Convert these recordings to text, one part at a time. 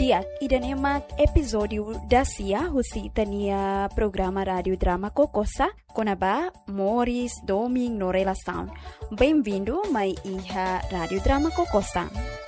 Diak, idan emak episódio da Cia, husi itania programa rádio drama Kokosa, konaba Morris Doming no relação. Bem-vindo, mai iha rádio drama Kokosa.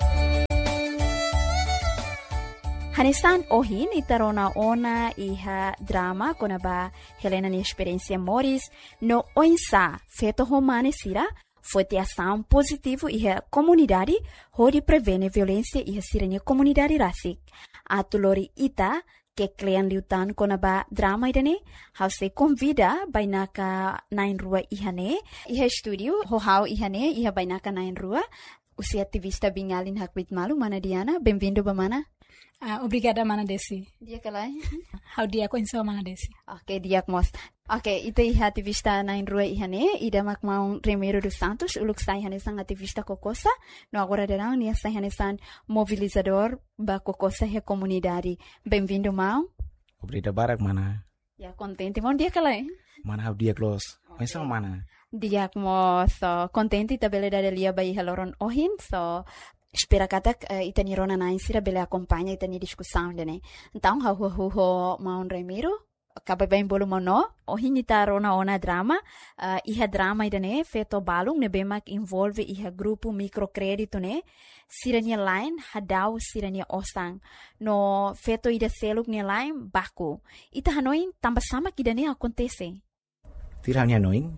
Hanesan ohin itarona ona iha drama konaba Helena ni experiência Morris no oinsa feto romane sira foi ação positivo iha comunidade hori prevene violência iha siranya comunidade rasik. Atulori ita que klian liutan konaba drama idane hause convida bainaka nain rua ihane iha studio ho ihane iha bainaka nain rua usia ativista bingalin hakbit malu mana Diana bem-vindo bamana. Obrigada, Mana Desi. Dia kalai. How dia ko insa Mana Desi. Okay, dia mos. Okay, ito iha ativista na inrua ihane, ida makmaong Remiro dos Santos, uluk sa ihane sang ativista Kokosa, no agora darão niya sa ihane sang mobilizador ba Kokosa he comunidade. Bem-vindo, Mau. Obrigado, Barak, Mana. Ya, contente, mon dia kalai. Mana how dia close. Insa Mana. Dia mos, so contente tabele da lia ba iha loron ohin, so espera katak itani rona na insira bele acompanha itani discussão dene. Então ho maun Remiro acaba bem bolo mono ohin ita rona ona drama iha drama idane feto balung ne bemak involve iha grupo microcredito ne sirania line hadau sirania osang no feto ida seluk ne line baku ita hanoin tambah sama kidane acontece. Tirania noin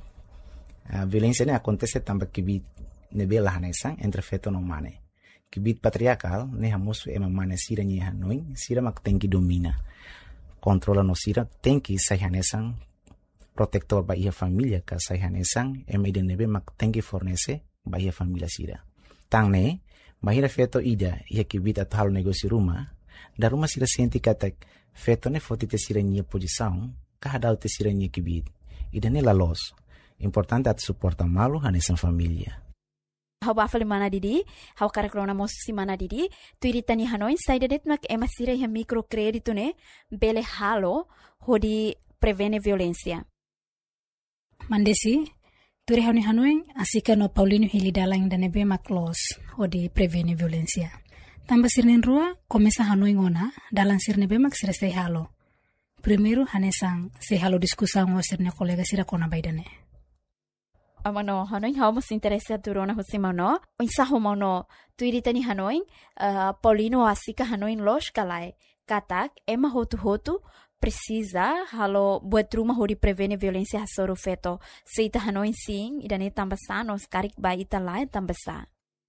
a violência ne acontece tambah kibit ne bela hanesang entre feto no mane. Kibit patriarcal, ne hamosu ema mana sira ni hanoin, sira mak tenki domina. Controla no sira, tenki sayhanesang, protector ba iha familia ka sayhanesang, ema ida nebe mak tenki fornece ba iha familia sira. Tang ne, bahira feto ida, iha kibit at halo negócio rumah, da rumah sira senti katak, feto ne foti te sira nia posição, kahadau te sira nia kibit. Ida ne la los. Importante at suporta malu hanesang familia. Hau bafale mana didi, hau karakrona mosi mana didi, tu iritani hanoin saida detmak ema sira iha microcredito ne, bele halo, hodi prevene violência. Mandesi, tu rehoni hanoin, asika no Paulino Hilidalang danebe maklos, hodi prevene violência. Tamba sirnen rua, komesa hanoin ona, dalang sirnebe mak sira say halo. Primeiro, hanesang, say halo diskusang o sirne kolega sira kona baidane. Amano hanoin hau mas interessa durona husimano insa homano tu iritani hanoin Paulino asika hanoin los kalai katak ema hotu precisa halo buat rumah hori prevene violência hasoro feto seita hanoin sing idane tambasa nos karik ba ita lai tambasa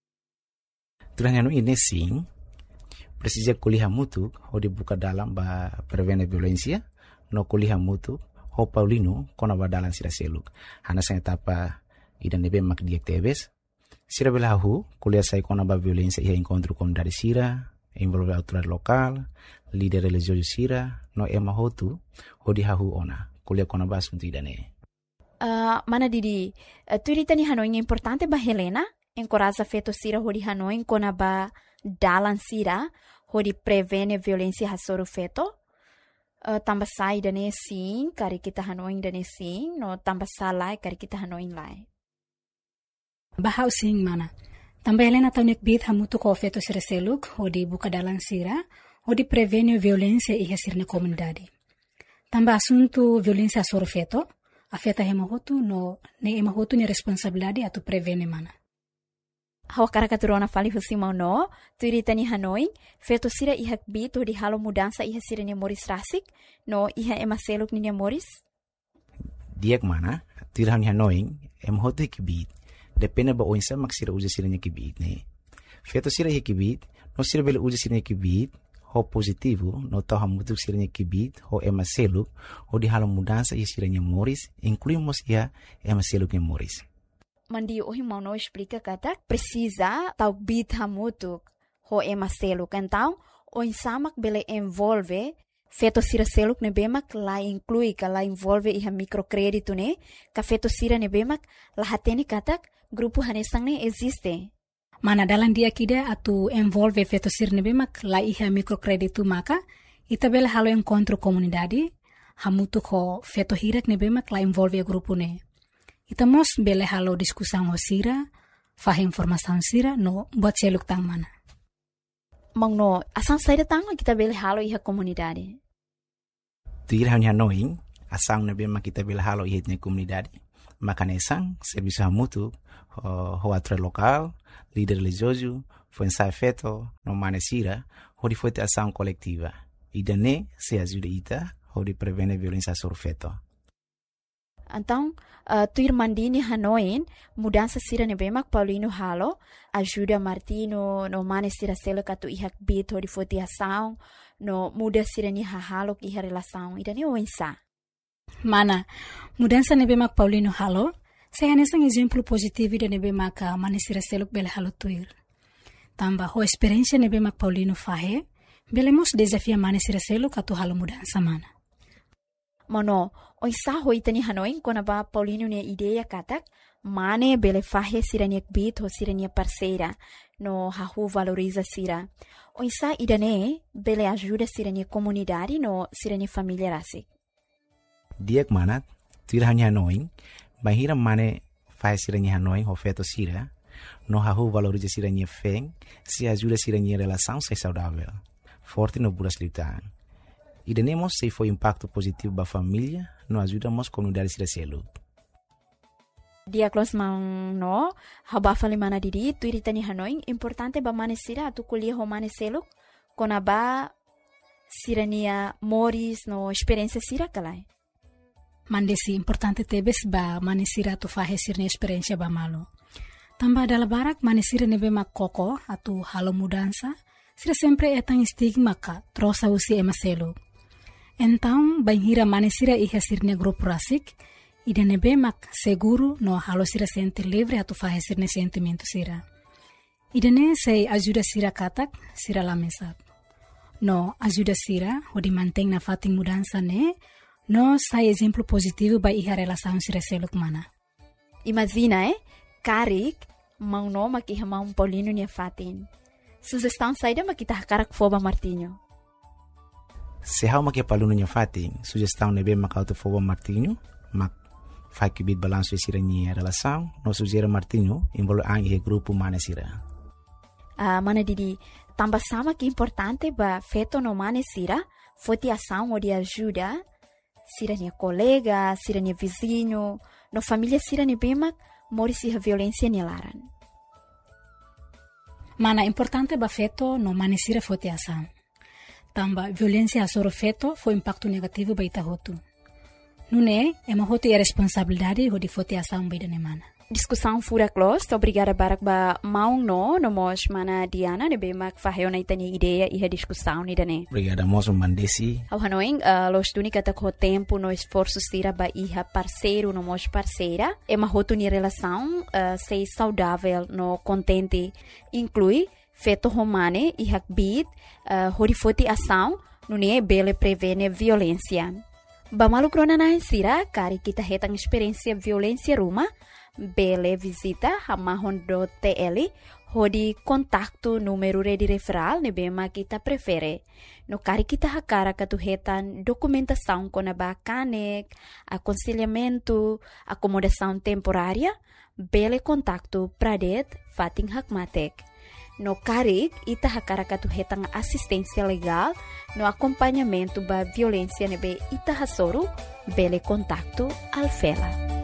Turanya no ini sing precisa kuliah mutu hodi buka dalam ba prevene violência no kuliah mutu ho Paulino kona ba dalam sira seluk hana sa etapa idan nebe mak diactives sira belahu kuliah sai kona ba violência ia encontro com dari sira envolve autoridade local líder religioso sira no ema hotu hodi hahu ona kuliah kona ba asunto idane mana didi tu iritani hanoin importante ba Helena encoraja feto sira hodi hanoin kona ba dalan sira hodi prevene violência hasoro feto tambah sai dane sim kari kita hanoin dane sim no tambah salai kari kita hanoin lai Bahau sing mana. Tambah Helena taunik bit hamutu ko feto sira seluk, hodi buka dalang sira, hodi prevene violência iha sirne comunidade. Tambah asunto violência soro feto, afeta hemahotu no ne emahotu ni responsabilidade atu prevene mana. Hau karakaturona fali husimau no, tu iritani hanoin, feto sira iha bit hodi halo mudança iha sirne Morris rasik, no iha ema seluk ni Morris? Diak mana, tirhan hanoin, emahotu kibit. Depende ba oinsa mak sira uja sira nya kibit ne. Feto sira nya kibit, no sira bele uja sira nya kibit, ho positivo, no tau hamutu sira nya kibit, ho ema seluk, ho di halo mudança ia sira nya Morris, incluímos ia ema seluk nya Morris. Mandi ohi mau no explica katak, precisa tau bit hamutu ho ema seluk, então oinsa mak bele envolve feto sira seluk ne bemak la inclui ka la envolve iha microcredito ne, ka feto sira ne bemak la hateni katak grupo hanesang ne existe. Mana dalam dia kida atu envolve feto sirne bemak la iha microcredito maka ita bela halo encontro comunidade hamutu ko feto hirak ne bemak la envolve grupo ne. Ita mos bela halo diskusang o sira, fah informação sira no buat seluk tang mana. Mangno, asang saída tanga kita bele halo iha comunidade. Tuir hanya noing, asang na bema kita bele halo iha comunidade. Macanesang, serviço mútuo, hoatre local, líder religioso, foi ensaio feito, no manesira, onde foi ter ação coletiva. E daí se ajuda ita, onde prevene violência sobre feto. Então, tuir mandini hanoin, mudança sira nebemak Paulino halo, ajuda Martino, no manesira selo katu ihak bit, onde foi ter ação, no muda sira ni halo iha relação, e daí o ensa. Mana, mudança nebemak Paulino halo, saya nesang exemplo positivo da nebemak manesira seluk bele halo tuir. Tamba ho experiência nebemak Paulino fahe, belemos desafia manesira seluk atu halo mudança mana. Mono, oisa ho itani hanoin kona ba Paulino ne ideia katak, mane bele fahe siraniak bit ho sirania parceira, no hahu valoriza sira. Oisa idane bele ajuda sirania comunidade no sirania família rasik. Diak manat, tuir hanya noing, bahira mane faz siranya noing ho feto sira, no hahu valoriza siranya feng, se ajuda siranya relação ser saudável, forte no buras lutar. E denemos se foi impacto positivo ba família, no ajudamos comunidade sira selu. Dia close mang no, haba fali mana didi, tuir tani hanoing, importante ba mane sira atu kuliah ho mane selu, kona ba sirania moris no experiência sira kalai. Mandesi importante tebes ba manesira tu fahe sirne experiência ba malo. Tamba dala barak manesira nebe mak koko atu halo mudança, sira sempre etang stigma ka trosa usi emaselo. Então, banhira manesira iha sirne grupo rasik, ida nebe mak seguro no halo sira sente livre atu fahe sirne sentimento sira. Ida ne sei ajuda sira katak, sira lamesap. No ajuda sira, odi manteng na fating mudança ne, no sai exemplo positivo ba iha relação sira seluk mana. Imagina, Karik, mang no makiha mang Paulino niya fatin. Sugestão saída makita hakarak foba Martinho. Se hau makia paluno niya fatin, sugestão nebe makauto foba Martinho, mak fai kibit balanço sira niya relação, no sugera Martinho, involo ang ihe grupo mana sira. Mana didi, tambah sama que importante ba feto no mane sira, foti ação ou de ajuda, sira nia colega, sira nia vizinho, no família sira nia bemak, mori si a violência nia laran. Mana importante ba feto no mane sira foti ação. Tamba violência soro feto foi impacto negativo ba ita hotu. Nune, ema hotu e responsabilidade ho di foti ação ba ida ne mana. Discussão fura close, obrigada barak ba maung no mos mana Diana ne bemak faheo na itani ideia e a discussão ni dane. Obrigada moço mandesi. Ao hanoing, los tuni kata ko tempo no esforço sira ba iha parceiro no mos parceira, ema hotu ni relação sei saudável no contente, inclui feto romane iha bit, hori foti ação, nune bele prevene violência. Ba malu krona na sira, kari kita hetang experiência violência ruma, bele visita hamahon.tl hodi kontaktu número de referral ne bema kita prefere. No kari kita hakara katuhetan documentação com a bacanek, aconselhamento, acomodação temporária, bele kontaktu pradet fating hakmatek. No kari ita hakara katuhetan assistência legal, no acompanhamento ba violência nebe ita hasoro, bele kontaktu alfela.